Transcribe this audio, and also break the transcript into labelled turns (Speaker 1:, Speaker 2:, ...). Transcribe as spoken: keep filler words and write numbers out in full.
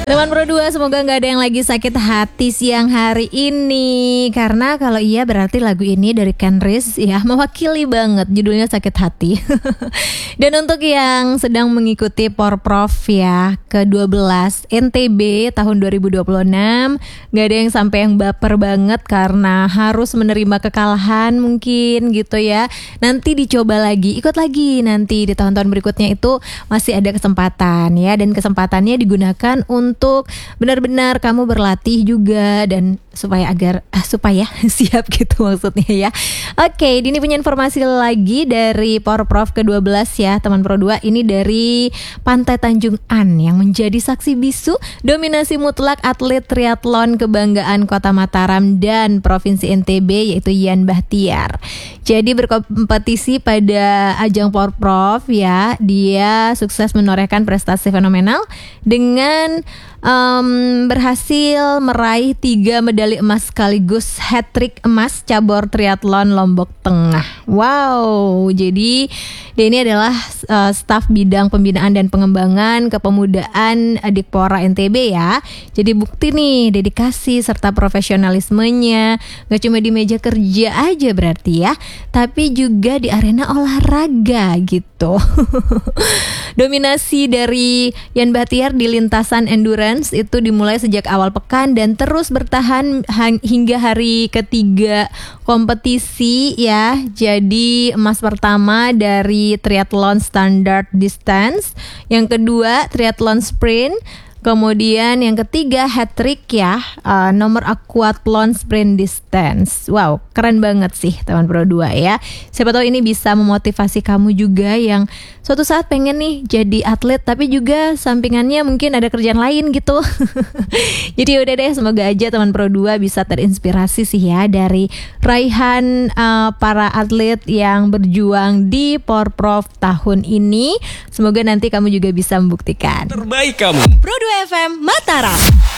Speaker 1: Teman Pro dua, semoga gak ada yang lagi sakit hati siang hari ini. Karena kalau iya berarti lagu ini dari Ken Riz ya, mewakili banget, judulnya Sakit Hati. Dan untuk yang sedang mengikuti Porprov ya ke dua belas N T B tahun dua ribu dua puluh enam, gak ada yang sampai yang baper banget karena harus menerima kekalahan mungkin gitu ya. Nanti dicoba lagi, ikut lagi nanti di tahun-tahun berikutnya, itu masih ada kesempatan ya. Dan kesempatannya digunakan untuk untuk benar-benar kamu berlatih juga dan supaya agar ah, supaya siap gitu maksudnya ya. Oke, Dini punya informasi lagi dari Porprov ke dua belas ya, teman Pro dua. Ini dari Pantai Tanjung An yang menjadi saksi bisu dominasi mutlak atlet triathlon kebanggaan Kota Mataram dan Provinsi N T B, yaitu Yan Bahtiar. Jadi berkompetisi pada ajang Porprov ya, dia sukses menorehkan prestasi fenomenal dengan um, berhasil meraih tiga medali emas sekaligus hat-trick emas cabur triathlon Lombok Tengah. Wow, jadi dia ini adalah uh, staf bidang pembinaan dan pengembangan kepemudaan Adikpora N T B ya. Jadi bukti nih dedikasi serta profesionalismenya gak cuma di meja kerja aja berarti ya, tapi juga di arena olahraga gitu. Dominasi dari Yan Bahtiar di lintasan endurance itu dimulai sejak awal pekan dan terus bertahan hang- hingga hari ketiga kompetisi ya. Jadi emas pertama dari triathlon standard distance, yang kedua triathlon sprint, kemudian yang ketiga hat-trick ya, uh, nomor aquathlon sprint distance. Wow, keren banget sih teman Pro dua ya. Siapa tahu ini bisa memotivasi kamu juga yang suatu saat pengen nih jadi atlet tapi juga sampingannya mungkin ada kerjaan lain gitu. Jadi udah deh, semoga aja teman Pro dua bisa terinspirasi sih ya dari raihan uh, para atlet yang berjuang di Porprov tahun ini. Semoga nanti kamu juga bisa membuktikan.
Speaker 2: Terbaik kamu.
Speaker 1: Pro dua F M Mataram.